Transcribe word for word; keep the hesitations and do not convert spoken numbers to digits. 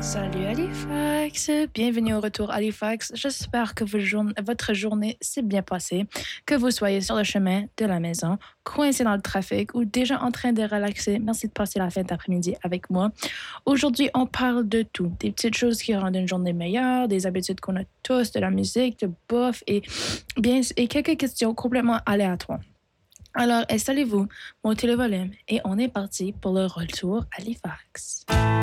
Salut Halifax, bienvenue au retour Halifax. J'espère que vos journ- votre journée s'est bien passée, que vous soyez sur le chemin de la maison, coincé dans le trafic ou déjà en train de relaxer. Merci de passer la fin d'après-midi avec moi. Aujourd'hui, on parle de tout, des petites choses qui rendent une journée meilleure, des habitudes qu'on a tous, de la musique, de bof et bien et quelques questions complètement aléatoires. Alors, installez-vous, montez le volume et on est parti pour le retour Halifax.